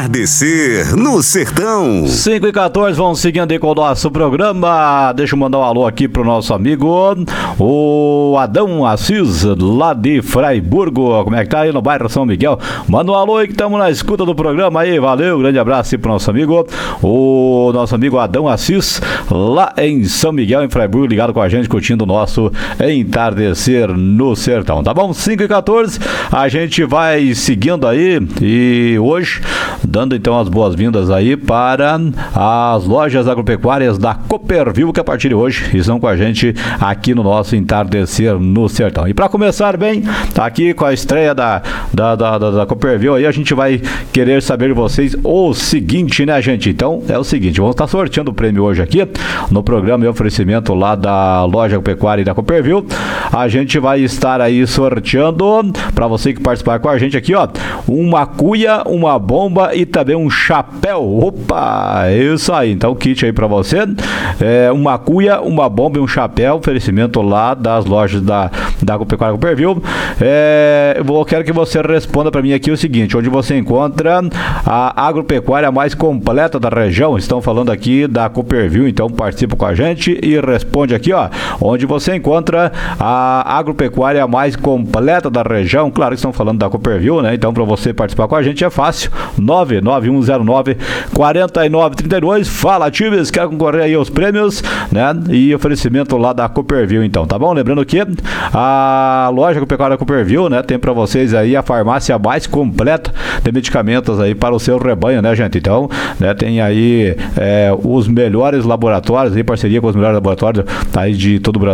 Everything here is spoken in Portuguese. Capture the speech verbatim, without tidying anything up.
Entardecer no Sertão. cinco e quatorze, vamos seguindo aí com o nosso programa. Deixa eu mandar um alô aqui pro nosso amigo, o Adão Assis, lá de Fraiburgo. Como é que tá aí no bairro São Miguel? Manda um alô aí que estamos na escuta do programa aí. Valeu, grande abraço aí pro nosso amigo, o nosso amigo Adão Assis, lá em São Miguel, em Fraiburgo, ligado com a gente, curtindo o nosso Entardecer no Sertão. Tá bom? cinco e quatorze, a gente vai seguindo aí e hoje dando então as boas-vindas aí para as lojas agropecuárias da Copperville, que a partir de hoje estão com a gente aqui no nosso Entardecer no Sertão. E para começar bem, tá aqui com a estreia da, da, da, da, da Copperville aí, a gente vai querer saber de vocês o seguinte, né, gente? Então é o seguinte, vamos estar sorteando o prêmio hoje aqui no programa e oferecimento lá da loja agropecuária e da Copperville. A gente vai estar aí sorteando para você que participar com a gente aqui, ó, uma cuia, uma bomba e também um chapéu. Opa, é isso aí. Então, kit aí pra você. É, uma cuia, uma bomba e um chapéu. Oferecimento lá das lojas da, da Agropecuária Copperville. É, eu vou, quero que você responda pra mim aqui o seguinte: onde você encontra a agropecuária mais completa da região? Estão falando aqui da Copperville, então participa com a gente e responde aqui, ó. Onde você encontra a agropecuária mais completa da região? Claro que estão falando da Copperville, né? Então, pra você participar com a gente é fácil. nove nove um zero nove quatro nove três dois. Fala, Tives, quer concorrer aí aos prêmios, né? E oferecimento lá da Copperville, então, tá bom? Lembrando que a loja agropecuária Copperville, né, tem pra vocês aí a farmácia mais completa de medicamentos aí para o seu rebanho, né, gente? Então, né, tem aí é, os melhores laboratórios, em parceria com os melhores laboratórios aí de todo o Brasil.